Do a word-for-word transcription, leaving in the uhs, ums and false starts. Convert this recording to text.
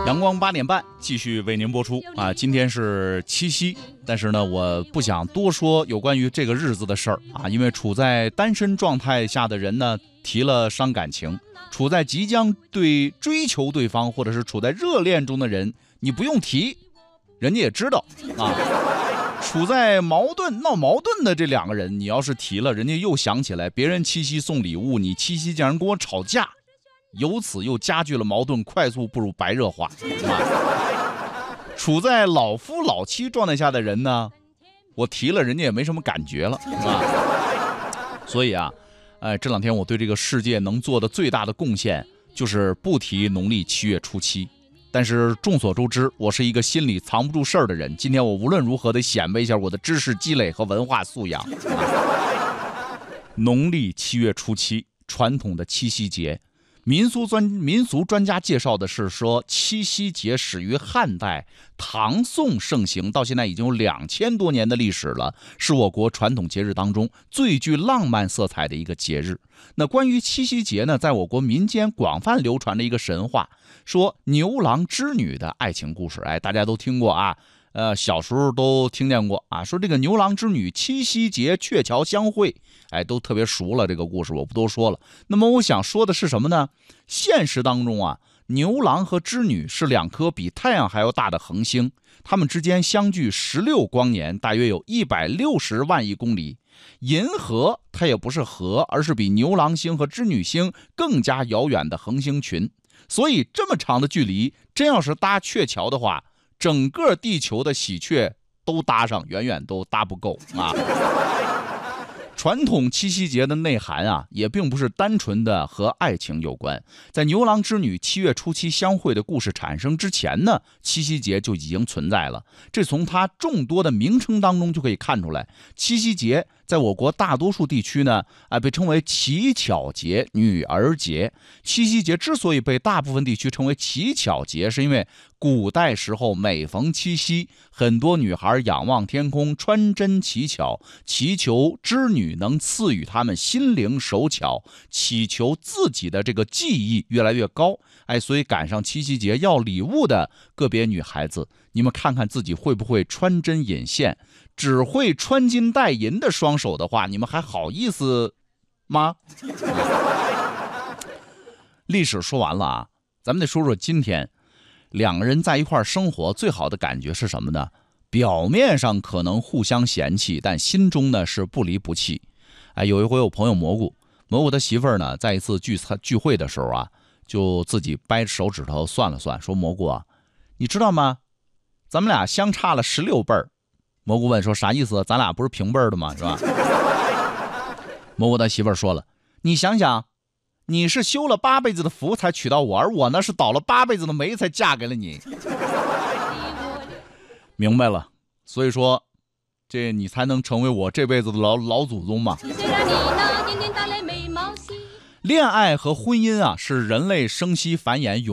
阳光八点半继续为您播出啊！今天是七夕，但是呢，我不想多说有关于这个日子的事儿啊，因为处在单身状态下的人呢，提了伤感情；处在即将对追求对方或者是处在热恋中的人，你不用提，人家也知道啊。处在矛盾闹矛盾的这两个人，你要是提了，人家又想起来别人七夕送礼物，你七夕竟然跟我吵架。由此又加剧了矛盾，快速步入白热化。啊、处在老夫老妻状态下的人呢，我提了人家也没什么感觉了。啊、所以啊，哎，这两天我对这个世界能做的最大的贡献就是不提农历七月初七。但是众所周知，我是一个心里藏不住事儿的人。今天我无论如何得显摆一下我的知识积累和文化素养。啊、农历七月初七，传统的七夕节。民俗专民俗专家介绍的是说，七夕节始于汉代，唐宋盛行，到现在已经有两千多年的历史了，是我国传统节日当中最具浪漫色彩的一个节日。那关于七夕节呢，在我国民间广泛流传的一个神话，说牛郎织女的爱情故事，哎，大家都听过啊。呃，小时候都听见过啊，说这个牛郎织女七夕节鹊桥相会，哎，都特别熟了。这个故事我不多说了。那么我想说的是什么呢？现实当中啊，牛郎和织女是两颗比太阳还要大的恒星，它们之间相距十六光年，大约有一百六十万亿公里。银河它也不是河，而是比牛郎星和织女星更加遥远的恒星群。所以这么长的距离，真要是搭鹊桥的话，整个地球的喜鹊都搭上，远远都搭不够啊！传统七夕节的内涵啊，也并不是单纯的和爱情有关。在牛郎织女七月初七相会的故事产生之前呢，七夕节就已经存在了。这从它众多的名称当中就可以看出来。七夕节在我国大多数地区呢，啊，被称为乞巧节、女儿节。七夕节之所以被大部分地区称为乞巧节，是因为古代时候每逢七夕，很多女孩仰望天空，穿针乞巧，祈求织女能赐予他们心灵手巧，祈求自己的这个技艺越来越高。哎，所以赶上七夕节要礼物的个别女孩子，你们看看自己会不会穿针引线？只会穿金戴银的双手的话，你们还好意思吗？历史说完了啊，咱们得说说今天。两个人在一块生活，最好的感觉是什么呢？表面上可能互相嫌弃，但心中呢是不离不弃。哎，有一回我朋友蘑菇，蘑菇他媳妇儿呢，在一次聚餐聚会的时候啊，就自己掰着手指头算了算，说蘑菇啊，你知道吗？咱们俩相差了十六辈儿。蘑菇问说啥意思？咱俩不是平辈儿的吗？是吧？蘑菇他媳妇儿说了，你想想。你是修了八辈子的福才娶到我，而我呢是倒了八辈子的霉才嫁给了你。明白了，所以说，这你才能成为我这辈子的老老祖宗嘛。恋爱和婚姻啊，是人类生息繁衍永